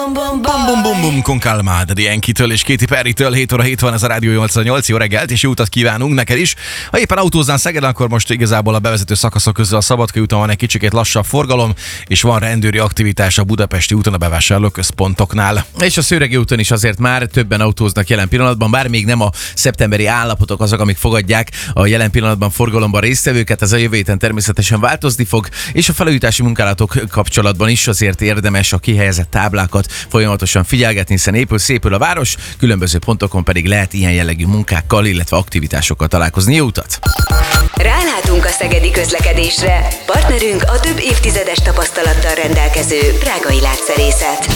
Bum bum bum bum con calma, de Yankee-től és Katy Perry-től 7 óra 7 van, ez a Rádió 88, jó reggelt és jó utat kívánunk neked is. Ha éppen autózzál Szegeden, akkor most igazából a bevezető szakaszok közül a Szabadkai úton van egy kicsikét lassabb forgalom, és van rendőri aktivitás a Budapesti úton a bevásárlóközpontoknál. És a Szőregi úton is azért már többen autóznak jelen pillanatban, bár még nem a szeptemberi állapotok azok, amik fogadják a jelen pillanatban forgalomban résztvevőket, ez a jövő héten természetesen változni fog, és a felújítási munkálatok kapcsolatban is azért érdemes a kihelyezett táblákat folyamatosan figyelgetni, hiszen épül-szépül a város, különböző pontokon pedig lehet ilyen jellegű munkákkal, illetve aktivitásokkal találkozni. Jó utat! Rálátunk a szegedi közlekedésre. Partnerünk a több évtizedes tapasztalattal rendelkező Prágai Látszerészet.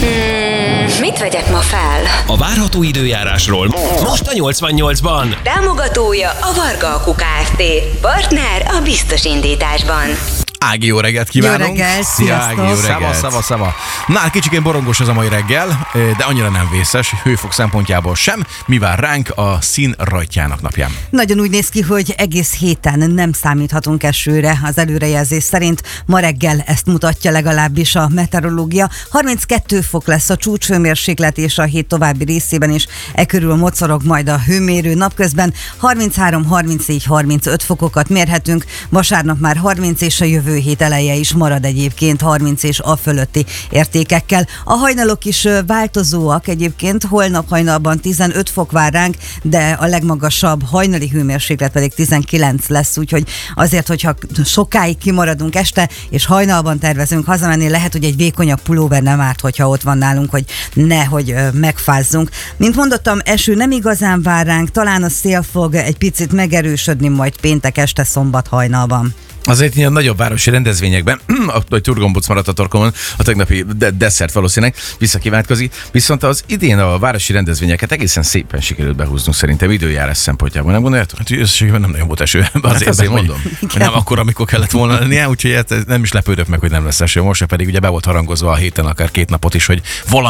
Mit vegyek ma fel? A várható időjárásról most a 88-ban. Támogatója a Varga Akku Kft. Partner a biztos indításban. Ági, jó reggelt kívánunk! Jó reggelt, Szia, Ági, jó reggelt! Szava. Na, kicsikén borongos ez a mai reggel, de annyira nem vészes, hőfok szempontjából sem. Mi vár ránk a szín rajtjának napján? Nagyon úgy néz ki, hogy egész héten nem számíthatunk esőre az előrejelzés szerint. Ma reggel ezt mutatja legalábbis a meteorológia. 32 fok lesz a csúcshőmérséklet, és a hét további részében is körül mocorog majd a hőmérő. Napközben 33, 34, 35 fokokat mérhetünk. Vasárnap már 30, és a jövő hét eleje is marad egyébként 30 és a fölötti értékekkel. A hajnalok is változóak egyébként, holnap hajnalban 15 fok vár ránk, de a legmagasabb hajnali hőmérséklet pedig 19 lesz, úgyhogy azért, hogyha sokáig kimaradunk este, és hajnalban tervezünk hazamenni, lehet, hogy egy vékonyabb pulóver nem árt, hogyha ott van nálunk, hogy nehogy megfázzunk. Mint mondottam, eső nem igazán vár ránk, talán a szél fog egy picit megerősödni majd péntek este, szombat hajnalban. Azért ilyen nagyobb városi rendezvényekben, hogy turgombóc maradt a torkomon, a tegnapi desszert valószínűleg visszakívánkozik, viszont az idén a városi rendezvényeket egészen szépen sikerült behúznunk szerintem időjárás szempontjából, nem gondoljátok? Hát összességében nem nagyon volt eső. Azért mondom. Nem akkor, amikor kellett volna lennie, úgyhogy nem is lepődök meg, hogy nem lesz eső. Most pedig ugye be volt harangozva a héten akár 2 napot is, hogy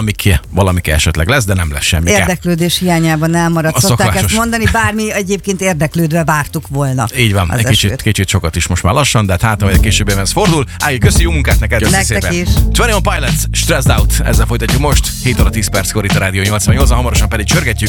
valami esetleg lesz, de nem lesz semmi. Érdeklődés hiányában elmaradt, szokták ezt mondani, bármi egyébként érdeklődve vártuk volna. Így van, egy kicsit sokat is most már lassan, de hát majd később ez fordul. Ági, köszi, jó munkát neked! Köszi szépen! 21 Pilots, Stressed Out, ezzel folytatjuk most, 7 óra 10 perckor itt a Rádió 88-on, hamarosan pedig csörgetjük